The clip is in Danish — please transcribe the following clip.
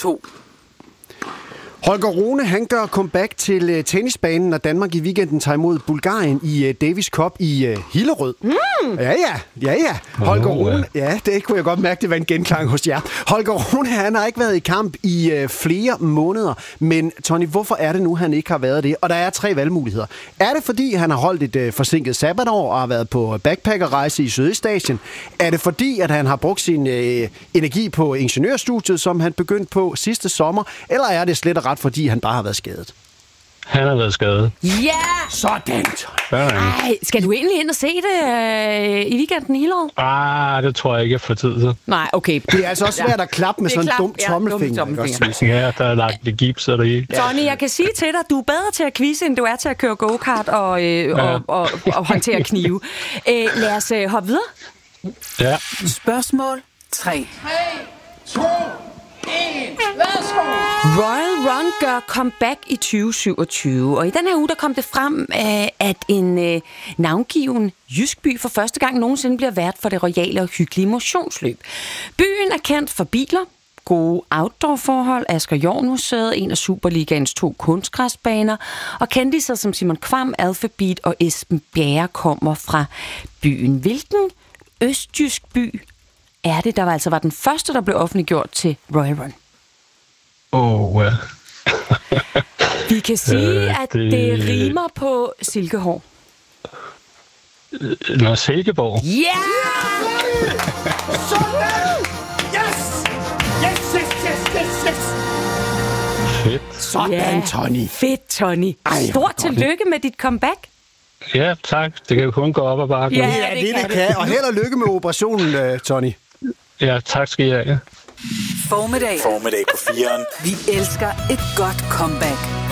2. Holger Rune, han gør comeback til tennisbanen, når Danmark i weekenden tager imod Bulgarien i Davis Cup i Hillerød. Ja. Holger Rune, ja, det kunne jeg godt mærke, det var en genklang hos jer. Holger Rune, han har ikke været i kamp i flere måneder, men Tony, hvorfor er det nu, han ikke har været det? Og der er 3 valgmuligheder. Er det, fordi han har holdt et forsinket sabbatår og har været på backpackerrejse i Sydøstasien? Er det, fordi at han har brugt sin energi på ingeniørstudiet, som han begyndte på sidste sommer? Eller er det slet og ret, fordi han bare har været skadet? Han har været skadet. Ja! Sådan. Ej, skal du egentlig ind og se det i weekenden hele året? Det tror jeg ikke, jeg får tid til. Nej, okay. Det er altså også svært at klappe med sådan en dum tommelfinger. Ja, der er lagt lidt gips og det i. Tony, jeg kan sige til dig, du er bedre til at quizze, end du er til at køre go-kart og håndtere knive. Lad os hoppe videre. Ja. Spørgsmål 3. 3, 2, 1, værsgo! Royal Run gør comeback i 2027, og i den her uge der kom det frem, at en navngiven jysk by for første gang nogensinde bliver vært for det royale og hyggelige motionsløb. Byen er kendt for biler, gode outdoor-forhold, Asger Jorn Museet, en af Superligaens 2 kunstgræsbaner, og kendiser som Simon Kvam, Alphabet og Esben Bjerre kommer fra byen. Hvilken østjysk by er det, der altså var den første, der blev offentliggjort til Royal Run? Vi kan sige, at det rimer på Silkeborg. Silkeborg. Ja! Yeah! Yes! Fedt. Sådan, Tony. Fedt, Tony. Stort tillykke med dit comeback. Ja, tak. Det kan jo kun gå op og bakke. Ja, det kan. Og held og lykke med operationen, Tony. Ja, tak skal I have. Formiddag på 4'eren. Vi elsker et godt comeback.